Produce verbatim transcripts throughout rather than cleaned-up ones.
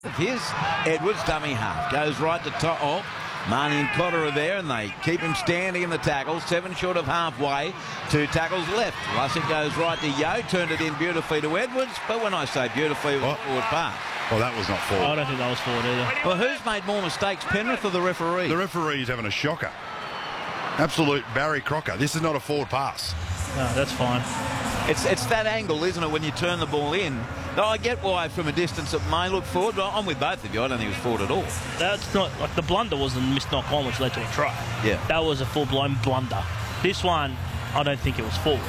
Here's Edwards, dummy half. Goes right to top. Oh, Marnie and Cotter are there, and they keep him standing in the tackle. Seven short of halfway. Two tackles left. Lussick goes right to Yo. Turned it in beautifully to Edwards. But when I say beautifully, it was a forward pass. Well, that was not forward. I don't think that was forward either. Well, who's made more mistakes, Penrith or the referee? The referee's having a shocker. Absolute Barry Crocker. This is not a forward pass. No, that's fine. It's it's that angle, isn't it, when you turn the ball in? Though I get why from a distance it may look forward, but I'm with both of you. I don't think it was forward at all. That's not, like, the blunder was the missed knock on which led to a try. Yeah. That was a full-blown blunder. This one, I don't think it was forward.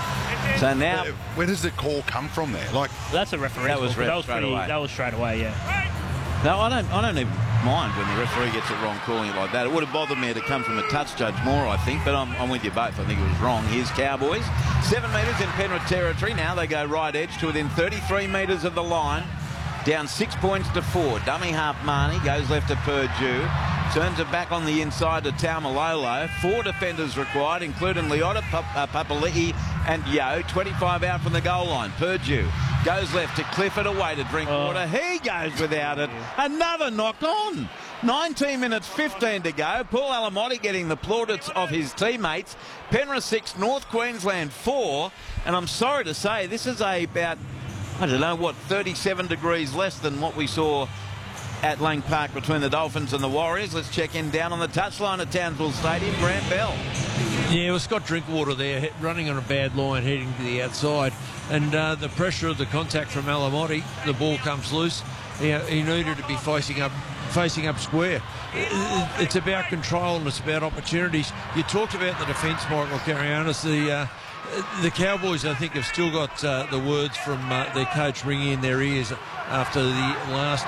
So now... Where does the call come from there? Like, That's a referee. That was call, ref that was straight pretty, away. That was straight away, yeah. No, I don't I don't even mind when the referee gets it wrong calling it like that. It would have bothered me to come from a touch judge more, I think, but I'm, I'm with you both. I think it was wrong. Here's Cowboys. Seven metres in Penrith territory. Now they go right edge to within thirty-three metres of the line. Down six points to four. Dummy half Marnie goes left to Purdue. Turns it back on the inside to Taumalolo. Four defenders required, including Leota, Pap uh, Papali'i and Yo. twenty-five out from the goal line. Purdue goes left to Clifford, away to Drinkwater. Oh. He goes without it. Another knock on. nineteen minutes, fifteen to go. Paul Alamotti getting the plaudits of his teammates. Penrith six, North Queensland four. And I'm sorry to say, this is a about, I don't know, what, thirty-seven degrees less than what we saw at Lang Park between the Dolphins and the Warriors. Let's check in down on the touchline at Townsville Stadium. Grant Bell. Yeah, well, Scott Drinkwater there, running on a bad line, heading to the outside. And uh, the pressure of the contact from Alamotti, the ball comes loose. He, he needed to be facing up facing up square. It's about control and it's about opportunities. You talked about the defence, Michael Carianis. The uh, the Cowboys, I think, have still got uh, the words from uh, their coach ringing in their ears after the last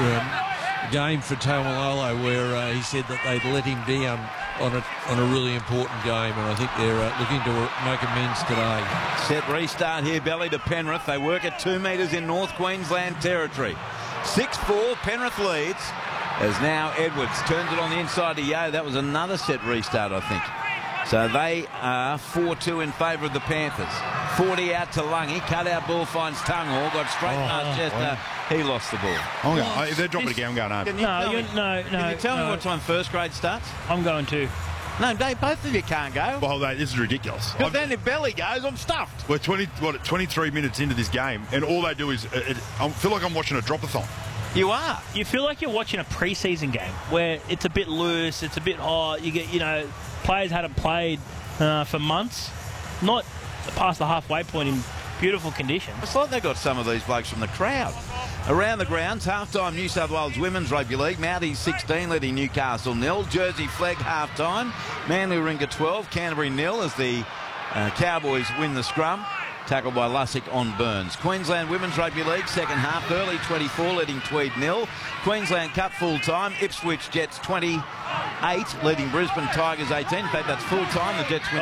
um, game for Taumalolo, where uh, he said that they'd let him down on a, on a really important game, and I think they're uh, looking to make amends today. Set restart here, Belly to Penrith. They work at two metres in North Queensland territory. six four, Penrith leads, as now Edwards turns it on the inside to Yo. That was another set restart, I think. So they are four two in favour of the Panthers. forty out to Lungy. Cut out ball finds Tunghall. Got straight Oh, past Chester. He lost the ball. I'm going, if they're dropping again, I'm going home. Can you No, tell you're, me, no, no. Can you tell no. me what time first grade starts? I'm going to. No, Dave, both of you can't go. Well, mate, this is ridiculous. Because I've- then if Belly goes, I'm stuffed. We're twenty, what, twenty-three minutes into this game, and all they do is, uh, it, I feel like I'm watching a drop-a-thon. You are. You feel like you're watching a pre-season game where it's a bit loose, it's a bit hot. You get, you know, players hadn't played uh, for months, not past the halfway point in beautiful conditions. It's like they got some of these blokes from the crowd. Around the grounds, half-time New South Wales Women's Rugby League. Mounties sixteen leading Newcastle nil. Jersey Flegg half-time. Manly Warringah twelve. Canterbury nil as the uh, Cowboys win the scrum. Tackled by Lussick on Burns. Queensland Women's Rugby League, second half, early twenty-four, leading Tweed nil. Queensland Cup full-time, Ipswich Jets twenty-eight, leading Brisbane Tigers eighteen. In fact, that's full-time, the Jets win.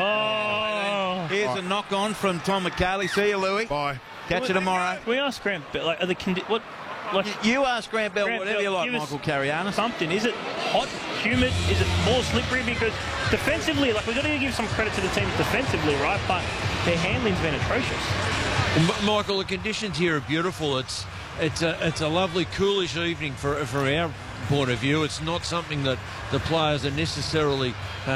Oh. Here's a knock-on from Tom McCarley. See you, Louis. Bye. Catch you tomorrow. We asked Grant, but like, are the condi- what? Like, You ask Grant Bell Grant whatever Bell, you like, give us Michael Carianis. something. Is it hot, humid? Is it more slippery? Because defensively, like, we've got to give some credit to the teams defensively, right? But their handling's been atrocious. M- Michael, the conditions here are beautiful. It's it's a it's a lovely, coolish evening for for our point of view. It's not something that the players are necessarily uh,